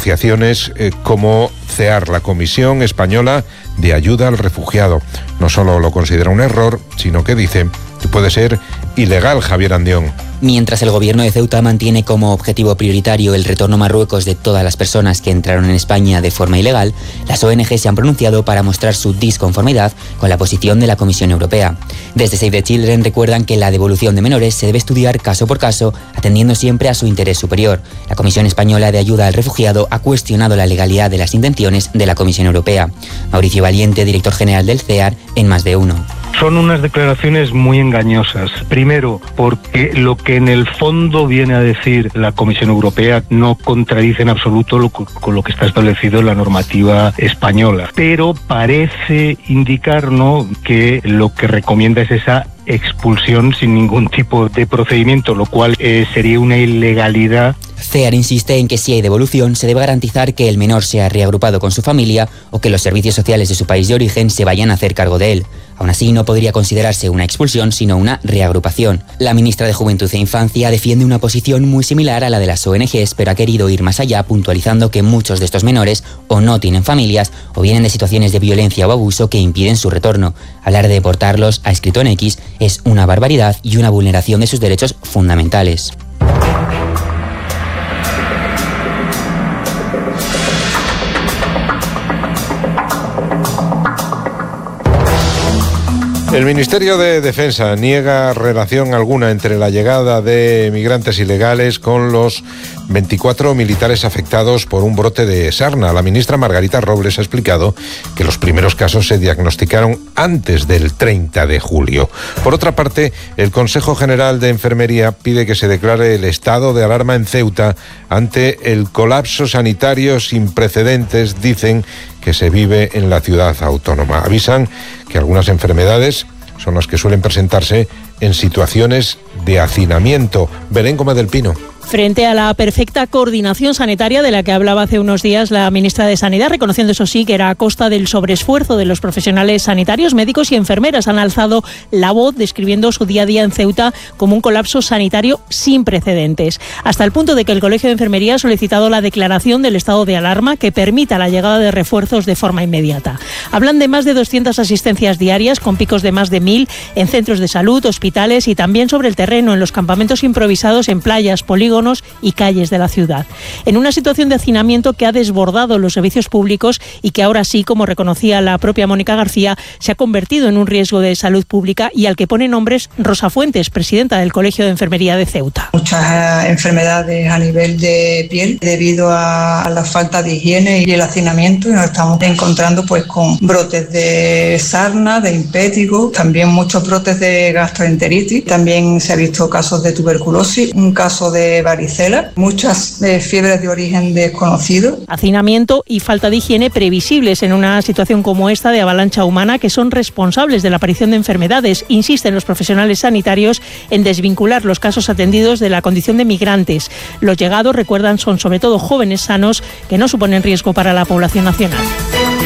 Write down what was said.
asociaciones como CEAR, la Comisión Española de Ayuda al Refugiado. No solo lo considera un error, sino que dice que puede ser ilegal. Javier Andión. Mientras el gobierno de Ceuta mantiene como objetivo prioritario el retorno a Marruecos de todas las personas que entraron en España de forma ilegal, las ONG se han pronunciado para mostrar su disconformidad con la posición de la Comisión Europea. Desde Save the Children recuerdan que la devolución de menores se debe estudiar caso por caso, atendiendo siempre a su interés superior. La Comisión Española de Ayuda al Refugiado ha cuestionado la legalidad de las intenciones de la Comisión Europea. Mauricio Valiente, director general del CEAR, en Más de Uno. Son unas declaraciones muy engañosas. Primero, porque lo que en el fondo viene a decir la Comisión Europea no contradice en absoluto con lo que está establecido en la normativa española. Pero parece indicarnos que lo que recomienda es esa expulsión sin ningún tipo de procedimiento, lo cual sería una ilegalidad. CEAR insiste en que si hay devolución se debe garantizar que el menor sea reagrupado con su familia o que los servicios sociales de su país de origen se vayan a hacer cargo de él. Aún así, no podría considerarse una expulsión, sino una reagrupación. La ministra de Juventud e Infancia defiende una posición muy similar a la de las ONGs, pero ha querido ir más allá, puntualizando que muchos de estos menores o no tienen familias o vienen de situaciones de violencia o abuso que impiden su retorno. Hablar de deportarlos, ha escrito en X, es una barbaridad y una vulneración de sus derechos fundamentales. El Ministerio de Defensa niega relación alguna entre la llegada de migrantes ilegales con los 24 militares afectados por un brote de sarna. La ministra Margarita Robles ha explicado que los primeros casos se diagnosticaron antes del 30 de julio. Por otra parte, el Consejo General de Enfermería pide que se declare el estado de alarma en Ceuta ante el colapso sanitario sin precedentes, dicen, que se vive en la ciudad autónoma. Avisan que algunas enfermedades son las que suelen presentarse en situaciones de hacinamiento. Belén Gómez del Pino. Frente a la perfecta coordinación sanitaria de la que hablaba hace unos días la ministra de Sanidad, reconociendo eso sí que era a costa del sobreesfuerzo de los profesionales sanitarios, médicos y enfermeras, han alzado la voz describiendo su día a día en Ceuta como un colapso sanitario sin precedentes, hasta el punto de que el Colegio de Enfermería ha solicitado la declaración del estado de alarma que permita la llegada de refuerzos de forma inmediata. Hablan de más de 200 asistencias diarias con picos de más de 1.000 en centros de salud, hospitales y también sobre el terreno, en los campamentos improvisados en playas, polígonos y calles de la ciudad. En una situación de hacinamiento que ha desbordado los servicios públicos y que ahora sí, como reconocía la propia Mónica García, se ha convertido en un riesgo de salud pública y al que pone nombres Rosa Fuentes, presidenta del Colegio de Enfermería de Ceuta. Muchas enfermedades a nivel de piel debido a la falta de higiene y el hacinamiento, y nos estamos encontrando pues con brotes de sarna, de impétigo, también muchos brotes de gastroenteritis, también se ha visto casos de tuberculosis, un caso de varicela, muchas fiebres de origen desconocido. Hacinamiento y falta de higiene previsibles en una situación como esta de avalancha humana, que son responsables de la aparición de enfermedades. Insisten los profesionales sanitarios en desvincular los casos atendidos de la condición de migrantes. Los llegados, recuerdan, son sobre todo jóvenes sanos que no suponen riesgo para la población nacional.